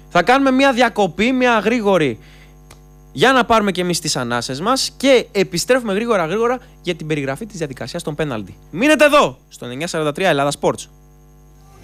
Θα κάνουμε μια διακοπή, μια γρήγορη, για να πάρουμε και εμείς τις ανάσες μας και επιστρέφουμε γρήγορα για την περιγραφή της διαδικασίας των πέναλτι. Μείνετε εδώ, στο 943 Ελλάδα Sports.